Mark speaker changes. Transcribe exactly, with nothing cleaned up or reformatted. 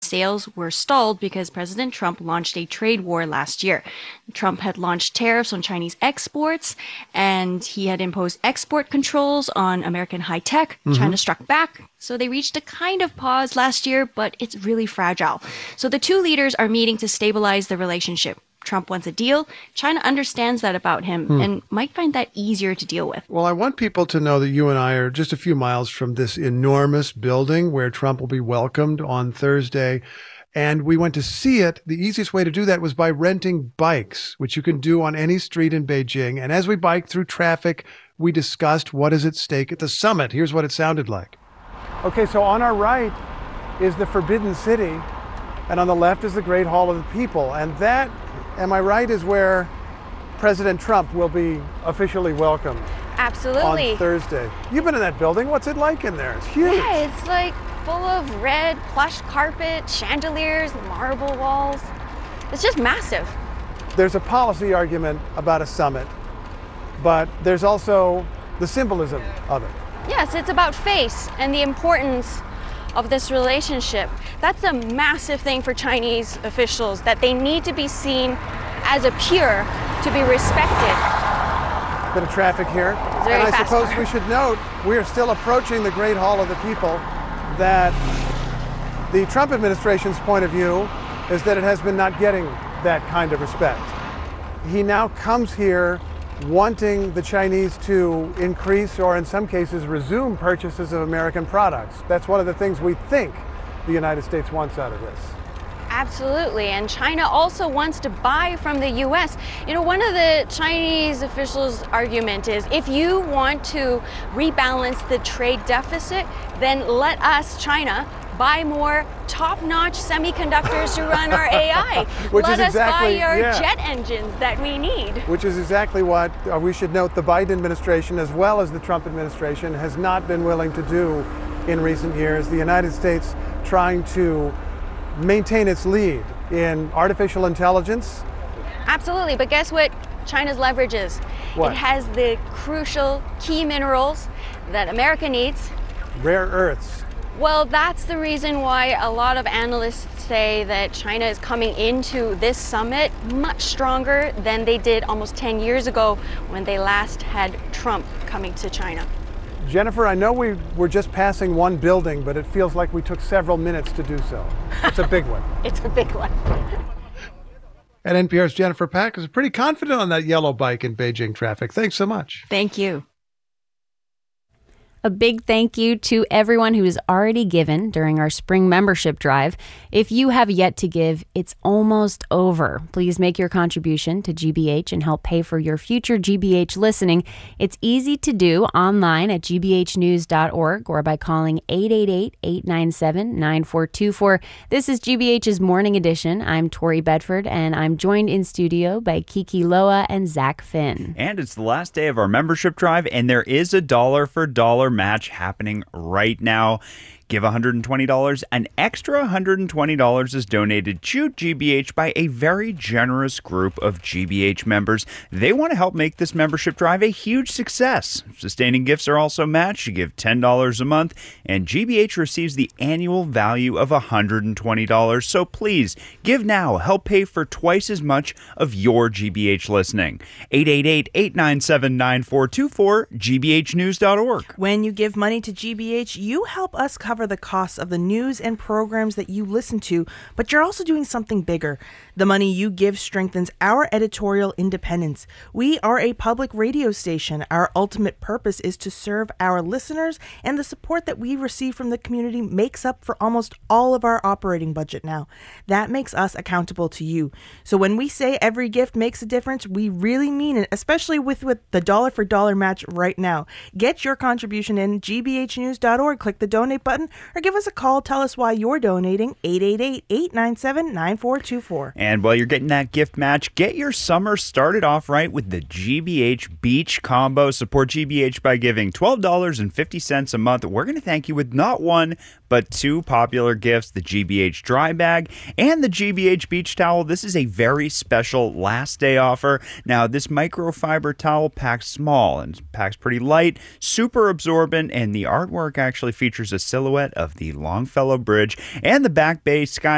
Speaker 1: sales were stalled because President Trump launched a trade war last year. Trump had launched tariffs on Chinese exports, and he had imposed export controls on American high tech. Mm-hmm. China struck back. So they reached a kind of pause last year, but it's really fragile. So the two leaders are meeting to stabilize the relationship. Trump wants a deal. China understands that about him hmm. and might find that easier to deal with.
Speaker 2: Well, I want people to know that you and I are just a few miles from this enormous building where Trump will be welcomed on Thursday. And we went to see it. The easiest way to do that was by renting bikes, which you can do on any street in Beijing. And as we biked through traffic, we discussed what is at stake at the summit. Here's what it sounded like. Okay, so on our right is the Forbidden City, and on the left is the Great Hall of the People. And that, am I right, is where President Trump will be officially welcomed.
Speaker 3: Absolutely.
Speaker 2: On Thursday. You've been in that building. What's it like in there? It's huge.
Speaker 3: Yeah, it's like full of red plush carpet, chandeliers, marble walls. It's just massive.
Speaker 2: There's a policy argument about a summit, but there's also the symbolism of it.
Speaker 3: Yes, it's about face and the importance of this relationship. That's a massive thing for Chinese officials, that they need to be seen as a peer to be respected.
Speaker 2: Bit of traffic here.
Speaker 3: It's very
Speaker 2: and I
Speaker 3: fast
Speaker 2: suppose
Speaker 3: car.
Speaker 2: we should note we are still approaching the Great Hall of the People, that the Trump administration's point of view is that it has been not getting that kind of respect. He now comes here wanting the Chinese to increase, or in some cases resume, purchases of American products. That's one of the things we think the United States wants out of this.
Speaker 3: Absolutely, and China also wants to buy from the U S. You know, one of the Chinese officials' argument is, if you want to rebalance the trade deficit, then let us, China, buy more top-notch semiconductors to run our A I.
Speaker 2: Which
Speaker 3: Let
Speaker 2: is
Speaker 3: us
Speaker 2: exactly,
Speaker 3: buy our
Speaker 2: yeah.
Speaker 3: jet engines that we need.
Speaker 2: Which is exactly what uh, we should note the Biden administration, as well as the Trump administration, has not been willing to do in recent years. The United States trying to maintain its lead in artificial intelligence.
Speaker 3: Absolutely, but guess what China's leverage is?
Speaker 2: What?
Speaker 3: It has the crucial key minerals that America needs.
Speaker 2: Rare earths.
Speaker 3: Well, that's the reason why a lot of analysts say that China is coming into this summit much stronger than they did almost ten years ago when they last had Trump coming to China.
Speaker 2: Jennifer, I know we were just passing one building, but it feels like we took several minutes to do so. It's a big one.
Speaker 3: It's a big one.
Speaker 2: And N P R's Jennifer Pack is pretty confident on that yellow bike in Beijing traffic. Thanks so much.
Speaker 1: Thank you.
Speaker 4: A big thank you to everyone who has already given during our spring membership drive. If you have yet to give, it's almost over. Please make your contribution to G B H and help pay for your future G B H listening. It's easy to do online at g b h news dot org or by calling eight eight eight, eight nine seven, nine four two four. This is G B H's Morning Edition. I'm Tori Bedford, and I'm joined in studio by Kiki Loa and Zach Finn.
Speaker 5: And it's the last day of our membership drive, and there is a dollar for dollar match happening right now. Give one hundred twenty dollars. An extra one hundred twenty dollars is donated to G B H by a very generous group of G B H members. They want to help make this membership drive a huge success. Sustaining gifts are also matched. You give ten dollars a month, and G B H receives the annual value of one hundred twenty dollars. So please, give now. Help pay for twice as much of your G B H listening. eight eight eight, eight nine seven, nine four two four, g b h news dot org.
Speaker 6: When you give money to G B H, you help us cover the costs of the news and programs that you listen to, but you're also doing something bigger. The money you give strengthens our editorial independence. We are a public radio station. Our ultimate purpose is to serve our listeners, and the support that we receive from the community makes up for almost all of our operating budget now. That makes us accountable to you. So when we say every gift makes a difference, we really mean it, especially with, with the dollar for dollar match right now. Get your contribution in g b h news dot org. Click the donate button or give us a call. Tell us why you're donating. eight eight eight, eight nine seven, nine four two four.
Speaker 5: And while you're getting that gift match, get your summer started off right with the G B H Beach Combo. Support G B H by giving twelve dollars and fifty cents a month. We're going to thank you with not one, but two popular gifts, the G B H Dry Bag and the G B H Beach Towel. This is a very special last day offer. Now, this microfiber towel packs small and packs pretty light, super absorbent, and the artwork actually features a silhouette of the Longfellow Bridge and the Back Bay sky.